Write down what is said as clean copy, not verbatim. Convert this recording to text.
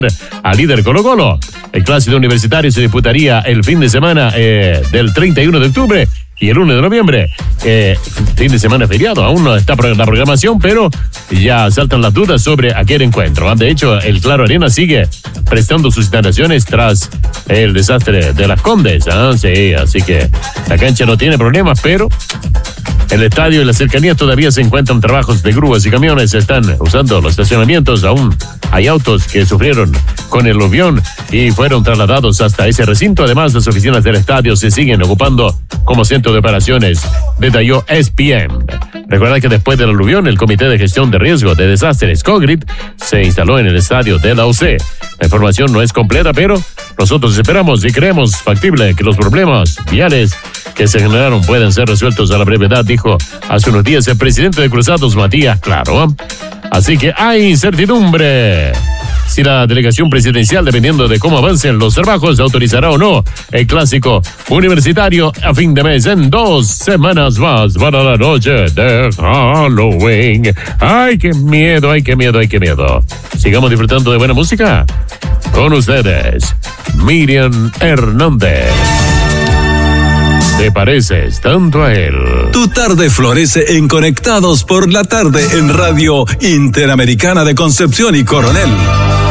al líder Colo-Colo. El clásico universitario se disputaría el fin de semana del 31 de octubre y el 1 de noviembre. Fin de semana feriado, aún no está la programación, pero ya saltan las dudas sobre aquel encuentro. De hecho, el Claro Arena sigue prestando sus instalaciones tras el desastre de las Condes. Sí, así que la cancha no tiene problemas, pero el estadio y las cercanías todavía se encuentran trabajos de grúas y camiones. Están usando los estacionamientos. Aún hay autos que sufrieron con el aluvión y fueron trasladados hasta ese recinto. Además, las oficinas del estadio se siguen ocupando como centro de operaciones, detalló ESPN. Recuerda que después del aluvión, el Comité de Gestión de Riesgo de Desastres, COGRID, se instaló en el estadio de la UC. La información no es completa, pero nosotros esperamos y creemos factible que los problemas viales que se generaron pueden ser resueltos a la brevedad, dijo hace unos días el presidente de Cruzados, Matías Claro. Así que hay incertidumbre si la delegación presidencial, dependiendo de cómo avancen los trabajos, autorizará o no el clásico universitario a fin de mes, en 2 semanas más para la noche de Halloween. ¡Ay, qué miedo, ay, qué miedo, ay, qué miedo! Sigamos disfrutando de buena música. Con ustedes, Miriam Hernández. ¿Te pareces tanto a él? Tu tarde florece en Conectados por la Tarde en Radio Interamericana de Concepción y Coronel.